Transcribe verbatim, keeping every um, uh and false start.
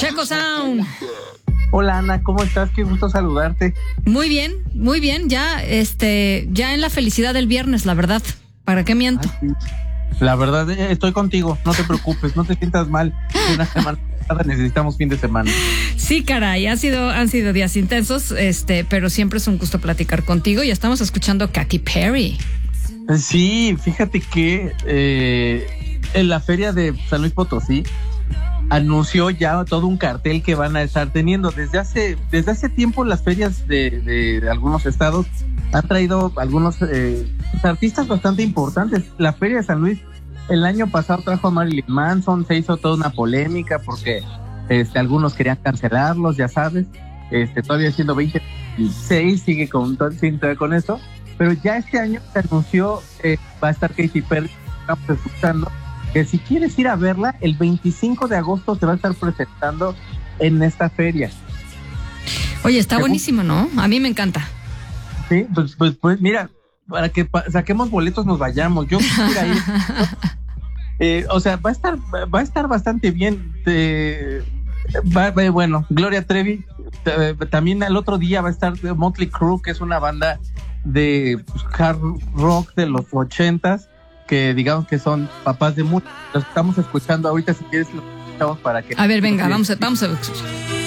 Checo Sound. Hola Ana, ¿cómo estás? Qué gusto saludarte. Muy bien, muy bien. Ya, este, ya en la felicidad del viernes, la verdad. ¿Para qué miento? Ay, sí. La verdad, eh, estoy contigo. No te preocupes, no te sientas mal. Una semana pasada necesitamos fin de semana. Sí, caray, ha sido, han sido días intensos, este, pero siempre es un gusto platicar contigo. Y estamos escuchando Katy Perry. Sí, fíjate que eh, en la feria de San Luis Potosí anunció ya todo un cartel que van a estar teniendo. Desde hace, desde hace tiempo las ferias de, de, de algunos estados han traído algunos eh, artistas bastante importantes. La feria de San Luis el año pasado trajo a Marilyn Manson, se hizo toda una polémica porque este, algunos querían cancelarlos, ya sabes. Este, todavía siendo veinte veintiséis sigue con, sin, con eso, pero ya este año se anunció eh, va a estar Katy Perry, estamos escuchando, que si quieres ir a verla, el veinticinco de agosto se va a estar presentando en esta feria. Oye, está buenísimo, ¿no? A mí me encanta. Sí, pues, pues, pues mira, para que pa- saquemos boletos nos vayamos. Yo quisiera ir. Eh, o sea, va a estar, va a estar bastante bien. Eh, va, va, bueno, Gloria Trevi. Eh, también al otro día va a estar Motley Crue, que es una banda de pues, hard rock de los ochentas, que digamos que son papás de muchos. Los estamos escuchando ahorita, si quieres lo escuchamos para que... A ver, venga, vamos a, vamos a